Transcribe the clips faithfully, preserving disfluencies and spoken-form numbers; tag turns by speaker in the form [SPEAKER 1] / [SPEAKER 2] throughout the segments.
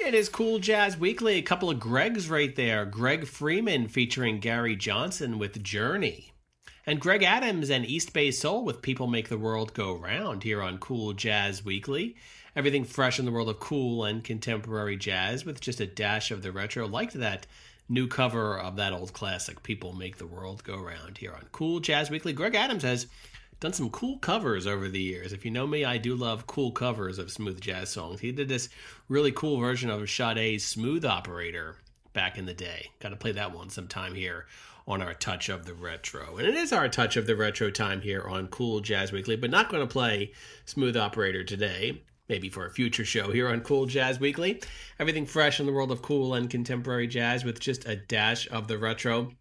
[SPEAKER 1] It is Cool Jazz Weekly. A couple of Gregs right there. Greg Freeman featuring Gary Johnson with Journey. And Greg Adams and East Bay Soul with People Make the World Go Round here on Cool Jazz Weekly. Everything fresh in the world of cool and contemporary jazz with just a dash of the retro. Liked that new cover of that old classic, People Make the World Go Round, here on Cool Jazz Weekly. Greg Adams has done some cool covers over the years. If you know me, I do love cool covers of smooth jazz songs. He did this really cool version of Sade's Smooth Operator back in the day. Got to play that one sometime here on our Touch of the Retro. And it is our Touch of the Retro time here on Cool Jazz Weekly, but not going to play Smooth Operator today. Maybe for a future show here on Cool Jazz Weekly. Everything fresh in the world of cool and contemporary jazz with just a dash of the retro.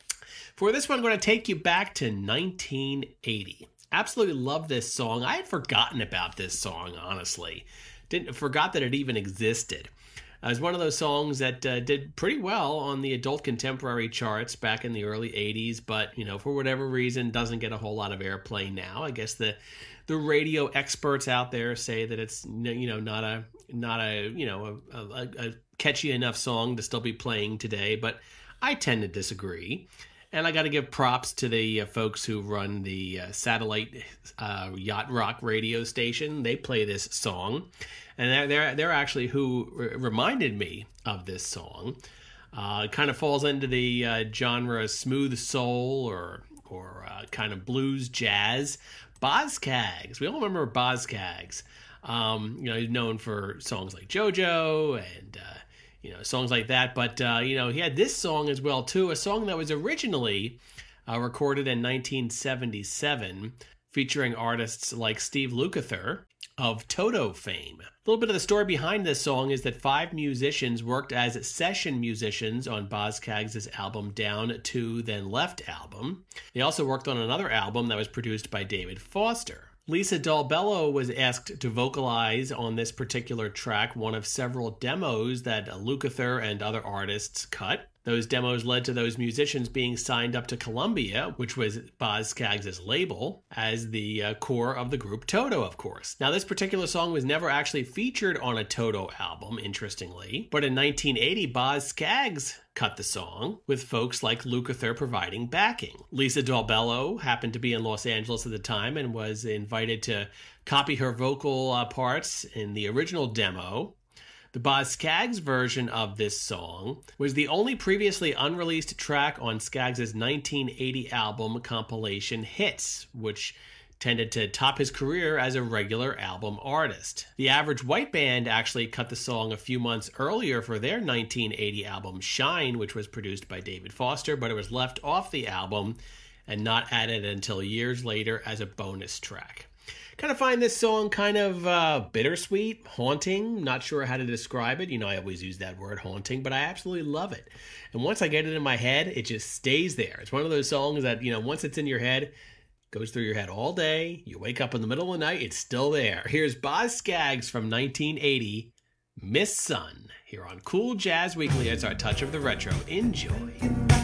[SPEAKER 1] For this one, I'm going to take you back to nineteen eighty. Absolutely love this song. I had forgotten about this song, honestly. Didn't forgot that it even existed. Uh, it was one of those songs that uh, did pretty well on the adult contemporary charts back in the early eighties, but, you know, for whatever reason, doesn't get a whole lot of airplay now. I guess the the radio experts out there say that it's, you know, not a not a you know a, a, a catchy enough song to still be playing today, but I tend to disagree. And I got to give props to the uh, folks who run the uh, satellite uh, yacht rock radio station. They play this song, and they're they're, they're actually who r- reminded me of this song. Uh, it kind of falls into the uh, genre smooth soul or or uh, kind of blues jazz. Boz Scaggs. We all remember Boz Scaggs. Um, you know, he's known for songs like JoJo and uh, you know, songs like that. But, uh, you know, he had this song as well, too, a song that was originally uh, recorded in nineteen seventy-seven, featuring artists like Steve Lukather of Toto fame. A little bit of the story behind this song is that five musicians worked as session musicians on Boz Scaggs' album Down to Then Left album. They also worked on another album that was produced by David Foster. Lisa Dalbello was asked to vocalize on this particular track, one of several demos that Lukather and other artists cut. Those demos led to those musicians being signed up to Columbia, which was Boz Scaggs' label, as the uh, core of the group Toto, of course. Now, this particular song was never actually featured on a Toto album, interestingly, but in nineteen eighty, Boz Scaggs cut the song, with folks like Lukather providing backing. Lisa Dalbello happened to be in Los Angeles at the time and was invited to copy her vocal uh, parts in the original demo. The Boz Scaggs version of this song was the only previously unreleased track on Scaggs' nineteen eighty album compilation Hits, which tended to top his career as a regular album artist. The Average White Band actually cut the song a few months earlier for their nineteen eighty album Shine, which was produced by David Foster, but it was left off the album and not added until years later as a bonus track. Kind of find this song kind of uh, bittersweet, haunting. Not sure how to describe it. You know, I always use that word, haunting, but I absolutely love it. And once I get it in my head, it just stays there. It's one of those songs that, you know, once it's in your head, goes through your head all day. You wake up in the middle of the night, it's still there. Here's Boz Scaggs from nineteen eighty, Miss Sun, here on Cool Jazz Weekly as our Touch of the Retro. Enjoy.